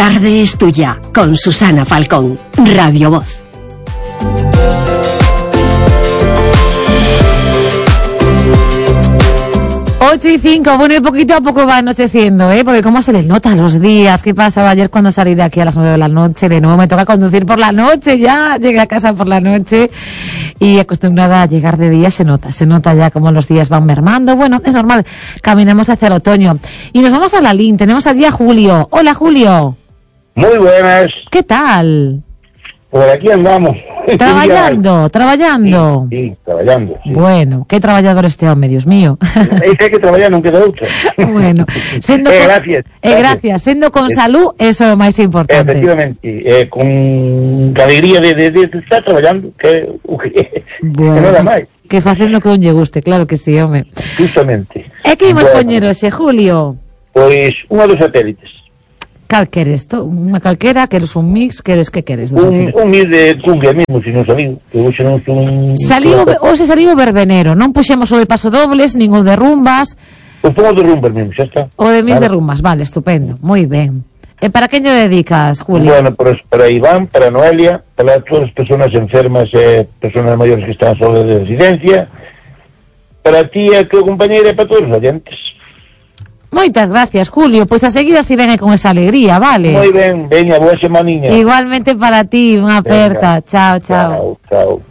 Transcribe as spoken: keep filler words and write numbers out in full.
tarde es tuya, con Susana Falcón, Radio Voz. ocho y cinco, bueno, y poquito a poco va anocheciendo, ¿eh? Porque cómo se les nota los días. ¿Qué pasaba ayer cuando salí de aquí a las nueve de la noche? De nuevo me toca conducir por la noche ya. Llegué a casa por la noche y acostumbrada a llegar de día se nota. Se nota ya cómo los días van mermando. Bueno, es normal. Caminamos hacia el otoño. Y nos vamos a la L I N. Tenemos allí a Julio. Hola, Julio. Muy buenas. ¿Qué tal? Por aquí andamos. Trabajando, trabajando. Sí, sí, trabajando. Sí. Bueno, qué trabajador este hombre, Dios mío. Hay que trabajar, non queda outra. Bueno, sendo eh, con, gracias, eh, gracias. gracias, sendo con eh, salud, eso é o máis importante. Efectivamente, eh, con alegría de, de, de estar trabajando, que, que, bueno, que nada máis. Que facendo que un lle guste, claro que sí, home. Justamente. É que imos bueno, poñer hoxe, Julio? Pois, unha dos satélites. Cal queres? Unha calquera? Queres un mix? Queres que queres? Un, un mix de cumbia mismo, se non saliu. Que hoxe non son... Saliu, hoxe saliu o verbenero. Non puxemos o de paso dobles, nin o de rumbas. O pongo de rumbas mesmo, xa está. O de mix vale. de rumbas, vale, estupendo. Moi ben. E para quen lle dedicas, Julio? Bueno, pues para Iván, para Noelia, para todas as persoas enfermas e eh, persoas maiores que están solas de residencia, para ti e a tua compañeira e para todos os oyentes. Moitas gracias, Julio. Pois a seguida si ven con esa alegría, vale? Moi ben, veña, boa semaninha. Igualmente para ti, unha aperta. Chao, chao. Chao, chao.